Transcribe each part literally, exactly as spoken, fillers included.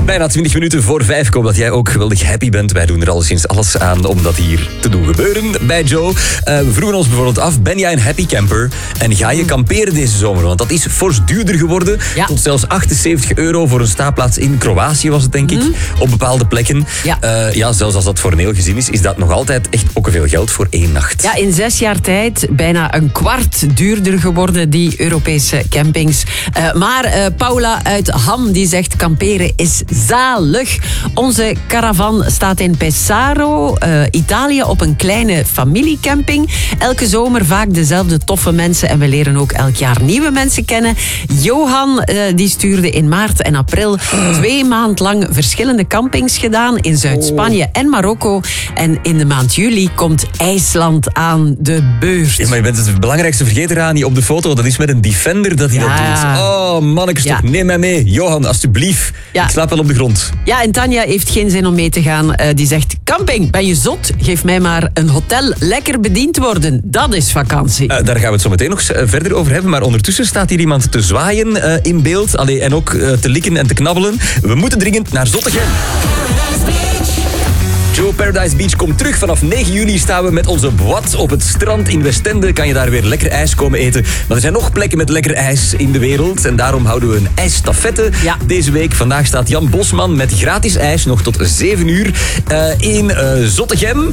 Bijna twintig minuten voor vijf. Ik hoop dat jij ook geweldig happy bent. Wij doen er alleszins alles aan om dat hier te doen gebeuren bij Joe. Uh, we vroegen ons bijvoorbeeld af, ben jij een happy camper? En ga je kamperen deze zomer? Want dat is fors duurder geworden. Ja. Tot zelfs achtenzeventig euro voor een staanplaats in Kroatië was het, denk ik. Mm. Op bepaalde plekken. Ja. Uh, ja, zelfs als dat voor een heel gezin is, is dat nog altijd echt ook veel geld voor één nacht. Ja, in zes jaar tijd bijna een kwart duurder geworden, die Europese campings. Uh, maar uh, Paula uit Ham, die zegt kamperen is zalig. Onze caravan staat in Pesaro, uh, Italië, op een kleine familiecamping. Elke zomer vaak dezelfde toffe mensen en we leren ook elk jaar nieuwe mensen kennen. Johan, uh, die stuurde in maart en april twee maand lang verschillende campings gedaan in Zuid-Spanje en Marokko. En in de maand juli komt IJsland aan de beurt. Ja, maar je bent het belangrijkste vergeten, Rani, op de foto. Dat is met een Defender dat hij ja. dat doet. Oh, mannetjes toch, ja. neem mij mee. Johan, alsjeblieft. Ja. Ik slaap wel op de grond. Ja, en Tanja heeft geen zin om mee te gaan. Uh, die zegt, camping, ben je zot? Geef mij maar een hotel, lekker bediend worden. Dat is vakantie. Uh, daar gaan we het zo meteen nog uh, verder over hebben. Maar ondertussen staat hier iemand te zwaaien uh, in beeld. Allee, en ook uh, te likken en te knabbelen. We moeten dringend naar Zottegem. Joe, Paradise Beach komt terug. Vanaf negen juli staan we met onze boîte op het strand in Westende. Kan je daar weer lekker ijs komen eten. Maar er zijn nog plekken met lekker ijs in de wereld. En daarom houden we een ijsstafette ja. deze week. Vandaag staat Jan Bosman met gratis ijs nog tot zeven uur uh, in uh, Zottegem.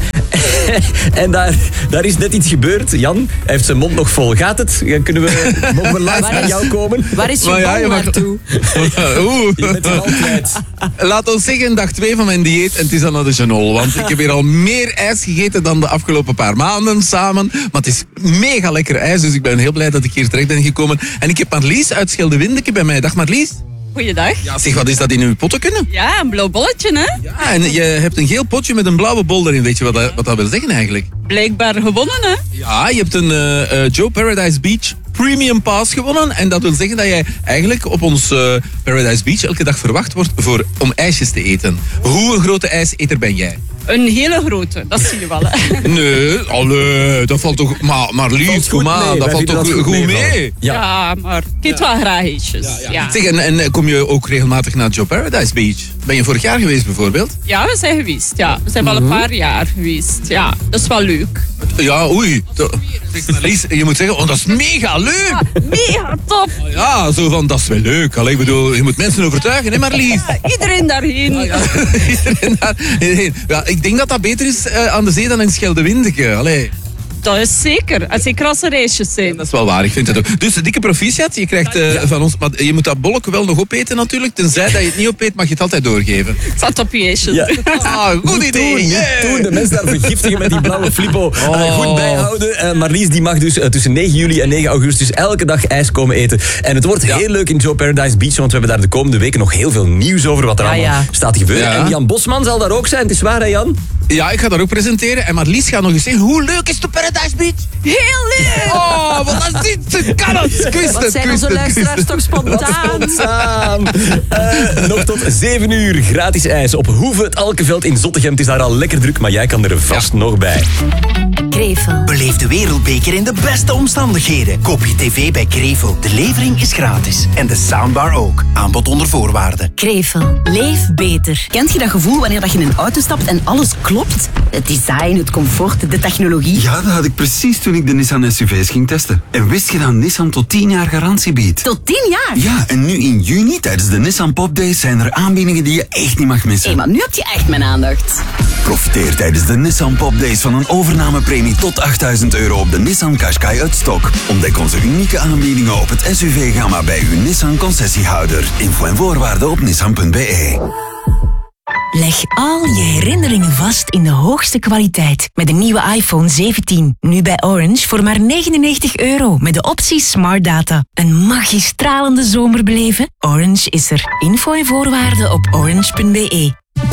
En daar, daar is net iets gebeurd. Jan, hij heeft zijn mond nog vol. Gaat het? Kunnen we, mogen we live naar jou komen? Waar is je bal ja, je naartoe? Oeh. Je bent er altijd. Laat ons zeggen, dag twee van mijn dieet en het is dan naar de Genol. Want ik heb hier al meer ijs gegeten dan de afgelopen paar maanden samen. Maar het is mega lekker ijs, dus ik ben heel blij dat ik hier terecht ben gekomen. En ik heb Marlies uit Schelde-Windeke bij mij. Dag Marlies. Goeiedag. Ja, zeg, wat is dat in uw potten kunnen? Ja, een blauw bolletje, hè? Ja, en je hebt een geel potje met een blauwe bol erin. Weet je wat dat, wat dat wil zeggen eigenlijk? Blijkbaar gewonnen, hè? Ja, je hebt een uh, uh, Joe Paradise Beach Premium Pass gewonnen. En dat wil zeggen dat jij eigenlijk op ons uh, Paradise Beach elke dag verwacht wordt voor, om ijsjes te eten. Hoe een grote ijseter ben jij? Een hele grote, dat zie je wel, hè? Nee, allee, dat valt toch... Maar, maar lief, kom aan, dat valt toch goed, goed mee? mee? Ja. ja, maar ik eet ja. wel graag ijsjes. Ja, ja. Ja. Zeg, en, en kom je ook regelmatig naar Joe Paradise Beach? Ben je vorig jaar geweest bijvoorbeeld? Ja, we zijn geweest, ja. We zijn wel een paar jaar geweest, ja. Dat is wel leuk. Ja, oei. Lies, je moet zeggen, oh, dat is mega leuk. Ja, mega top. Ja, zo van, dat is wel leuk. Allee, ik bedoel, je moet mensen overtuigen, hè Marlies? Ja, iedereen daarheen. Ja, ja. iedereen daarheen. Ja, ik denk dat dat beter is uh, aan de zee dan in Schelde-Windeke. Allee. Dat is zeker. En zeker als er reisjes zijn. Dat is wel waar, ik vind het ook. Dus dikke proficiat, je krijgt uh, ja. van ons... Maar je moet dat bolletje wel nog opeten natuurlijk. Tenzij dat je het niet opeet, mag je het altijd doorgeven. Ik zal het op je ijsje. Ja. Ah, goed idee. Toen, yeah. toen de mensen daar vergiftigen met die blauwe flippo. Oh. Uh, goed bijhouden. Uh, Marlies die mag dus uh, tussen negen juli en negen augustus elke dag ijs komen eten. En het wordt ja. heel leuk in Joe Paradise Beach, want we hebben daar de komende weken nog heel veel nieuws over wat er ja, allemaal ja. staat te gebeuren. Ja. En Jan Bosman zal daar ook zijn. Het is waar, hè Jan? Ja, ik ga daar ook presenteren. En Marlies gaat nog eens zeggen, hoe leuk is de Paradise Beach? Heel leuk! Oh, wat dat ziet, kan het! Kwist wat zijn onze luisteraars toch spontaan? spontaan. uh, nog tot zeven uur gratis ijs op Hoeve, het Alkeveld in Zottegem. Het is daar al lekker druk, maar jij kan er vast ja. nog bij. Krevel. Beleef de wereldbeker in de beste omstandigheden. Koop je tv bij Krevel. De levering is gratis. En de soundbar ook. Aanbod onder voorwaarden. Krevel. Leef beter. Kent je dat gevoel wanneer je in een auto stapt en alles klopt? Het design, het comfort, de technologie. Ja, dat had ik precies toen ik de Nissan S U V's ging testen. En wist je dat Nissan tot tien jaar garantie biedt? Tot tien jaar? Ja, en nu in juni tijdens de Nissan Pop Days zijn er aanbiedingen die je echt niet mag missen. Hé, maar nu heb je echt mijn aandacht. Profiteer tijdens de Nissan Pop Days van een overnamepremie tot achttduizend euro op de Nissan Qashqai uit stok. Ontdek onze unieke aanbiedingen op het S U V-gamma bij uw Nissan concessiehouder. Info en voorwaarden op nissan punt b e. Leg al je herinneringen vast in de hoogste kwaliteit. Met de nieuwe iPhone zeventien. Nu bij Orange voor maar negenennegentig euro. Met de optie Smart Data. Een magistralende zomer beleven? Orange is er. Info en voorwaarden op orange punt b e.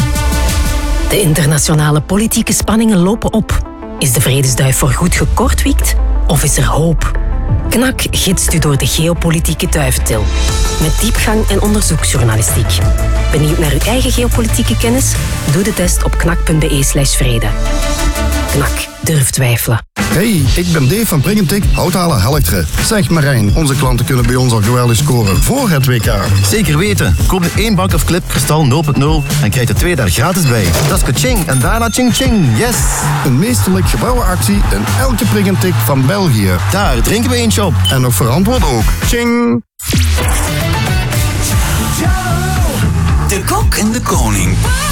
De internationale politieke spanningen lopen op. Is de vredesduif voorgoed gekortwiekt? Of is er hoop? Knak gidst u door de geopolitieke duiventil. Met diepgang en onderzoeksjournalistiek. Benieuwd naar uw eigen geopolitieke kennis? Doe de test op knak punt b e slash vrede. Knak. durf twijfelen. Hey, ik ben Dave van Pringentik, Houthalen Helchteren. Zeg Marijn, onze klanten kunnen bij ons al geweldig scoren voor het W K. Zeker weten. Koop nu één bak of clip kristal nul punt nul en krijg de twee daar gratis bij. Dat is ka-ching en daarna ching ching. Yes! Een meesterlijk gebouwen actie in elke Pringentik van België. Daar drinken we eentje op. En nog verantwoord ook. Ching! De Kok en de Koning.